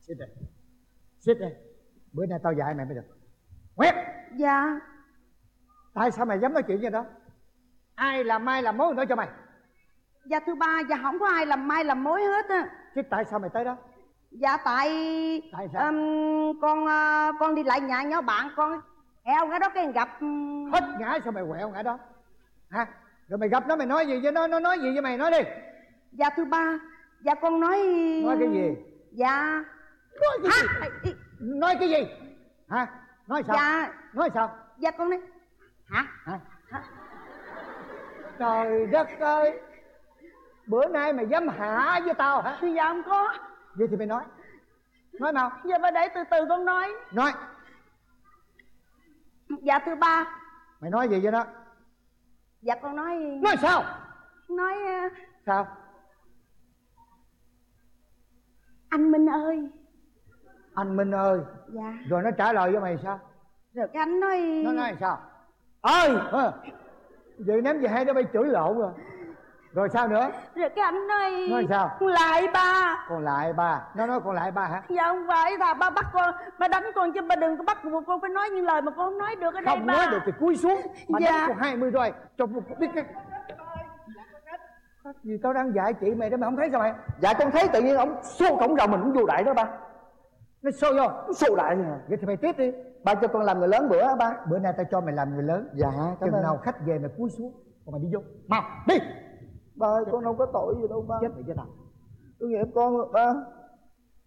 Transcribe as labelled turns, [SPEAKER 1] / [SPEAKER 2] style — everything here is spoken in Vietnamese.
[SPEAKER 1] Xích đây. Xích đây. Bữa nay tao dạy mày mới được. Nguyệt.
[SPEAKER 2] Dạ.
[SPEAKER 1] Tại sao mày dám nói chuyện như đó? Ai làm mai làm mối nói cho mày?
[SPEAKER 2] Dạ thưa ba, dạ không có ai làm mai làm mối hết á.
[SPEAKER 1] Chứ tại sao mày tới đó?
[SPEAKER 2] Dạ tại
[SPEAKER 1] sao?
[SPEAKER 2] con đi lại nhà nhỏ bạn con eo ngã đó cái gặp.
[SPEAKER 1] Hết ngã sao mày quẹo ngã đó hả? Rồi mày gặp nó mày nói gì với nó nói gì với mày, nói đi.
[SPEAKER 2] Dạ thưa ba, dạ con nói
[SPEAKER 1] cái gì?
[SPEAKER 2] Dạ
[SPEAKER 1] nói cái gì? Nói cái gì hả? Nói sao?
[SPEAKER 2] Dạ.
[SPEAKER 1] Nói sao?
[SPEAKER 2] Dạ con nói hả?
[SPEAKER 1] Trời đất ơi, bữa nay mày dám hả với tao hả?
[SPEAKER 2] Thì dạ không có.
[SPEAKER 1] Vậy thì mày nói nào.
[SPEAKER 2] Dạ ba để từ từ con nói.
[SPEAKER 1] Nói.
[SPEAKER 2] Dạ thưa ba.
[SPEAKER 1] Mày nói gì với nó?
[SPEAKER 2] Dạ con nói.
[SPEAKER 1] Nói sao?
[SPEAKER 2] Nói
[SPEAKER 1] sao?
[SPEAKER 2] Anh Minh ơi.
[SPEAKER 1] Anh Minh ơi.
[SPEAKER 2] Dạ.
[SPEAKER 1] Rồi nó trả lời với mày sao?
[SPEAKER 2] Rồi cái anh nói.
[SPEAKER 1] Nó nói sao? Ơi vậy ném về hai đứa bay chửi lộn rồi. Rồi sao nữa?
[SPEAKER 2] Rồi cái anh nói
[SPEAKER 1] sao?
[SPEAKER 2] Con lại ba.
[SPEAKER 1] Con lại ba. Nó nói con lại ba hả?
[SPEAKER 2] Dạ không phải, là ba bắt con, ba đánh con chứ ba đừng có bắt con phải nói những lời mà con không nói được ở đây
[SPEAKER 1] không
[SPEAKER 2] ba.
[SPEAKER 1] Nói được thì cúi xuống. Mà
[SPEAKER 2] dạ.
[SPEAKER 1] đánh con 20 rồi cho biết cái gì tao đang dạy chị mày đó mày không thấy sao mày?
[SPEAKER 3] Dạ con thấy tự nhiên ông xô cổng rồng mình cũng vô đại đó ba.
[SPEAKER 1] Nó xô vô.
[SPEAKER 3] Nó xô đại rồi.
[SPEAKER 1] Vậy thì mày tiếp đi.
[SPEAKER 3] Ba cho con làm người lớn bữa ba.
[SPEAKER 1] Bữa nay tao cho mày làm người lớn.
[SPEAKER 3] Dạ cảm
[SPEAKER 1] chừng
[SPEAKER 3] ơn.
[SPEAKER 1] nào khách về mày cúi xuống còn mày đi vô. Mau đi.
[SPEAKER 3] Ba ơi con đâu có tội gì đâu ba.
[SPEAKER 1] Chết mày với tao.
[SPEAKER 3] Tôi nghiệp con ba.